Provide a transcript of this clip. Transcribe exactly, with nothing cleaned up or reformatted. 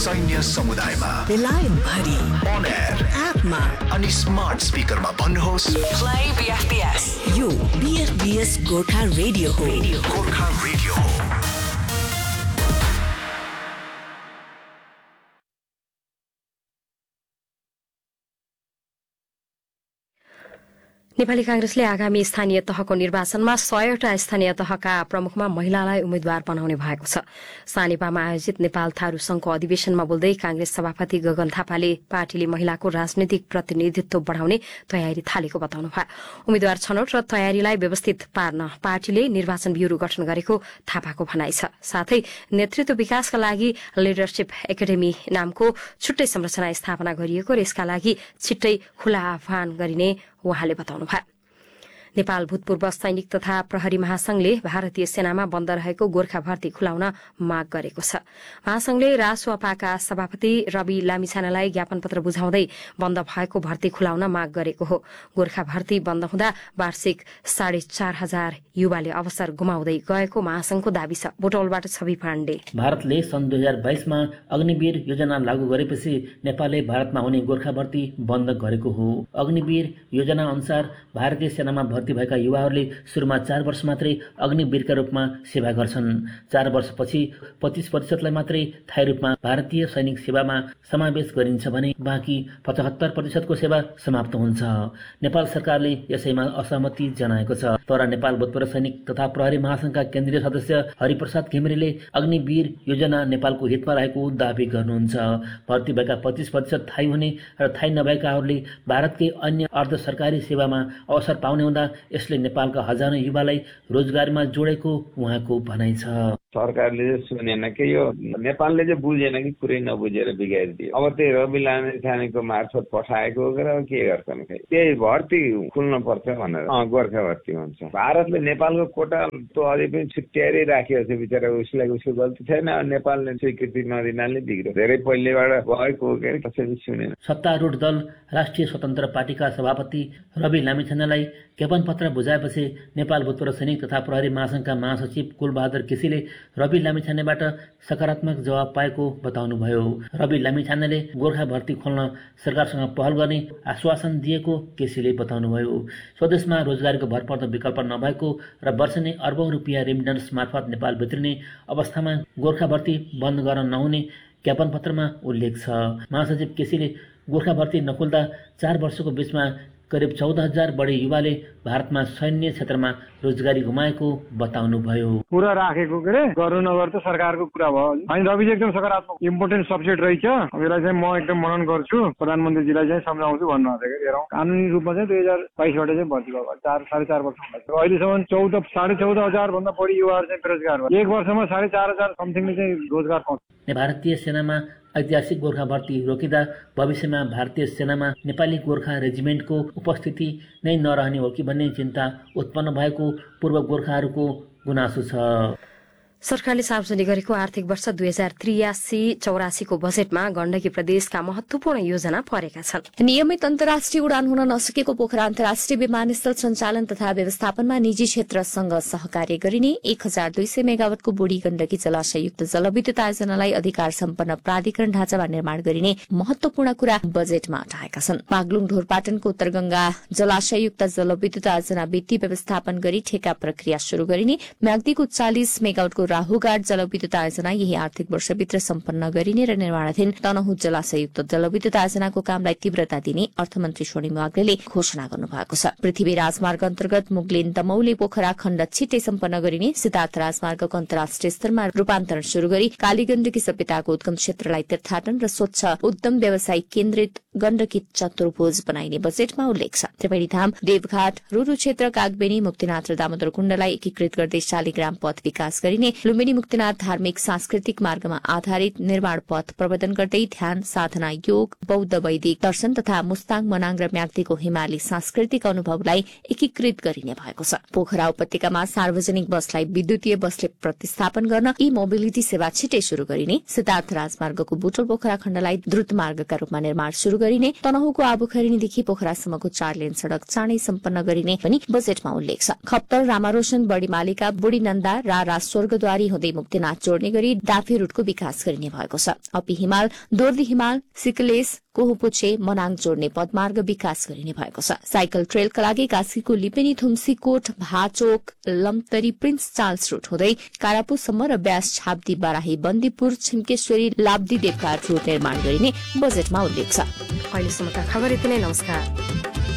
सैन्य समुदायमा बेलायत भरि अन एयर एपमा अनि स्मार्ट स्पिकरमा भन्नुहोस् प्ले बीएफबीएस। यो बीएफबीएस गोर्खा रेडियो हो। गोर्खा रेडियो हो। नेपाली कांग्रेसले आगामी स्थानीय तहको निर्वाचनमा सयवटा स्थानीय तहका प्रमुखमा महिलालाई उम्मेद्वार बनाउने भएको छ। सानेपामा आयोजित नेपाल थारू संघको अधिवेशनमा बोल्दै कांग्रेस सभापति गगन थापाले पार्टीले महिलाको राजनैतिक प्रतिनिधित्व बढ़ाउने तयारी थालेको बताउनुभयो। उम्मेद्वार छनौट र तयारीलाई व्यवस्थित पार्न पार्टीले निर्वाचन ब्यूरो गठन गरेको थापाको भनाइ छ। साथै नेतृत्व विकासका लागि लिडरशिप एकाडेमी नामको छुट्टै संरचना स्थापना गरिएको र यसका लागि छिट्टै खुला आह्वान गरिने उहाँले बताउनुभयो। नेपाल भूतपूर्व सैनिक तथा प्रहरी महासंघले भारतीय सेनामा बन्द रहेको गोर्खा भर्ती खुलाउन माग गरेको छ। महासंघले रासुवापाका सभापति रवि लामिछानेलाई ज्ञापन पत्र बुझाउँदै बन्द भएको भर्ती खुलाउन माग गरेको हो। गोर्खा भर्ती बन्द हुँदा वार्षिक साढे चार हजार युवाले अवसर गुमाउँदै गएको महासंघको दावी छ। बुटौलबाट छवि पाण्डे। भारतले सन् दुई हजार बाइसमा अग्निवीर योजना लागू गरेपछि नेपालले भारतमा हुने गोर्खा भर्ती बन्द गरेको हो। अग्निवीर योजना अनुसार भारतीय सेनामा भर्ती भएका युवाहरूले सुरुमा चार वर्ष मात्रै अग्निवीरका रूपमा सेवा गर्छन्। चार वर्षपछि पच्चीस प्रतिशतलाई मात्रै थायी रूपमा भारतीय सैनिक सेवामा समावेश गरिन्छ भने बाँकी पचहत्तर प्रतिशतको सेवा समाप्त हुन्छ। नेपाल सरकारले यसैमा असहमति जनाएको छ। तर नेपाल भूतपूर्व सैनिक तथा प्रहरी महासंघका केन्द्रीय सदस्य हरिप्रसाद घिमिरेले अग्निवीर योजना नेपालको हितमा रहेको दावी गर्नुहुन्छ। भर्ती भएका पच्चीस प्रतिशत थायी हुने र थायी नभएकाहरूले भारतकै अन्य अर्ध सरकारी सेवामा अवसर पाउने हुँदा यसले नेपालका हजारौं युवालाई रोजगारमा जोडेको उहाँको भनाइ छ। सरकारले चाहिँ सुनेन कि यो नेपालले चाहिँ बुझेन कि कुरै नबुझेर बिगारिदियो। अब त्यही रवि लामिछानेको मार्फत पठाएको हो र के गर्छन् खै त्यही भर्ती खुल्न पर्छ भनेर गोर्खा भर्ती हुन्छ। भारतले नेपालको कोटा त अझै पनि छुट्याएरै राखेको छ। बिचरा उसलाई उसको गल्ती छैन। नेपालले स्वीकृति नदिनाले बिग्रियो। धेरै पहिलेबाट भएको हो कि कसैले सुनेन। सत्तारूढ दल राष्ट्रिय स्वतन्त्र पार्टीका सभापति रवि लामिछानेलाई ज्ञापन पत्र बुझाएपछि नेपाल भूतपूर्व सैनिक तथा प्रहरी महासंघका महासचिव कुलबहादुर केसीले रवि लामिछानेबाट सकारात्मक जवाब पाएको बताउनुभयो। रवि लामिछानेले गोर्खा भर्ती खोल्न सरकारसँग पहल गर्ने आश्वासन दिएको केसीले बताउनुभयो। स्वदेशमा रोजगारीको भरपर्दो विकल्प नभएको र वर्षेनी अर्बौं रुपियाँ रेमिटेन्स मार्फत नेपाल भित्रिने अवस्थामा गोर्खा भर्ती बन्द गर्न नहुने ज्ञापन पत्रमा उल्लेख छ। महासचिव केसीले गोर्खा भर्ती नखुल्दा चार वर्षको बीचमा करिब चौध हजार बढी युवाले भारतमा सैन्य क्षेत्रमा रोजगारी गुमाएको बताउनुभयो। कुरा राखेको के अरे गर्नु नगर त सरकारको कुरा भयो। अनि रवि एकदम सकारात्मक इम्पोर्टेन्ट सब्जेक्ट रहेछ। अब यसलाई चाहिँ म एकदम मनन गर्छु, प्रधानमन्त्रीजीलाई चाहिँ सम्झाउँछु भन्नुभएको थियो। हेरौँ कानुनी रूपमा चाहिँ दुई हजार बाइसबाट चाहिँ भर्ती भएको चार साढे चार वर्ष अहिलेसम्म चौध साढे चौध हजार भन्दा बढी युवाहरू चाहिँ बेरोजगार भयो। एक वर्षमा साढे चार हजार समथिङले चाहिँ रोजगार पाउँछ। भारतीय सेनामा ऐतिहासिक गोर्खा भर्ती रोकिँदा भविष्यमा भारतीय सेनामा नेपाली गोर्खा रेजिमेन्टको उपस्थिति नै नरहने हो कि भन्ने चिन्ता उत्पन्न भएको पूर्व गोर्खाहरूको गुनासो छ। सरकारले सार्वजनिक गरेको आर्थिक वर्ष दुई हजार त्रियासी चौरासीको बजेटमा गण्डकी प्रदेशका महत्वपूर्ण योजना परेका छन्। नियमित अन्तर्राष्ट्रिय उडान हुन नसकेको पोखरा अन्तर्राष्ट्रिय विमानस्थल सञ्चालन तथा व्यवस्थापनमा निजी क्षेत्रसँग सहकार्य गरिने एक हजार दुई सय मेगावटको बुढी गण्डकी जलाशययुक्त जलविद्युत आयोजनालाई अधिकार सम्पन्न प्राधिकरण ढाँचामा निर्माण गरिने महत्वपूर्ण कुरा बजेटमा उठाएका छन्। बागलुङ ढोरपाटनको उत्तरगंगा जलाशययुक्त जलविद्युत आयोजना वित्तीय व्यवस्थापन गरी ठेका प्रक्रिया शुरू गरिने, म्याग्दीको चालिस मेगावटको राहुघाट जलविद्युत आयोजना यही आर्थिक वर्षभित्र सम्पन्न गरिने र निर्माणाधीन तनहुँ जलाशययुक्त जलविद्युत आयोजनाको कामलाई तीव्रता दिने अर्थमन्त्री सोनिम वाग्लेले घोषणा गर्नुभएको छ। पृथ्वी राजमार्ग अन्तर्गत मुगलिन दमौली पोखरा खण्ड छिट्टै सम्पन्न गरिने, सिद्धार्थ राजमार्गको अन्तर्राष्ट्रिय स्तरमा रूपान्तरण शुरू गरी कालीगण्डकी सभ्यताको उद्गम क्षेत्रलाई तीर्थाटन र स्वच्छ उद्यम व्यवसाय केन्द्रित गण्डकी चतुर्भुज बनाइने बजेटमा उल्लेख छ। त्रिवेणीधाम देवघाट रुरु क्षेत्र कागबेनी मुक्तिनाथ र दामोदर कुण्डलाई एकीकृत गर्दै शालिग्राम पथ विकास गरिने, लुम्बिनी मुक्तिनाथ धार्मिक सांस्कृतिक मार्गमा आधारित निर्माण पथ प्रवर्धन गर्दै ध्यान साधना योग बौद्ध वैदिक दर्शन तथा मुस्ताङ मनाङ र म्याग्दीको हिमाली सांस्कृतिक अनुभवलाई एकीकृत गरिने भएको छ। पोखरा उपत्यकामा सार्वजनिक बसलाई विद्युतीय बसले प्रतिस्थापन गर्न ई मोबिलिटी सेवा छिटै शुरू गरिने, सिद्धार्थ राजमार्गको बुटोल पोखरा खण्डलाई द्रुत मार्गका रूपमा निर्माण शुरू गरिने, तनहुँको आबुखैरीदेखि पोखरासम्मको चार लेन सड़क चाँडै सम्पन्न गरिने पनि बजेटमा उल्लेख छ। खप्तर रामारोशन बढी मालिका बुढी नन्दा रारा स्वर्गद्वार सिंहदरबारी हुँदै मुक्तिनाथ जोड्ने गरी डाफे रूटको विकास गरिने भएको छ। अपी हिमाल, दोर्दी हिमाल, सिकलेस, कोहुपुछे, मनाङ जोड्ने पदमार्ग विकास गरिने भएको छ। साइकल ट्रेलका लागि कास्कीको लिपेनी, थुम्सीकोट, भाचोक, लमतरी, प्रिन्स चार्ल्स रूट हुँदै कारापुसम्म र ब्यास छाप्दी, बाराही, बन्दीपुर, छिम्केश्वरी, लाब्दी, देवघाट रूट निर्माण गरिने बजेटमा उल्लेख छ। अहिलेसम्मका खबर यति नै। नमस्कार।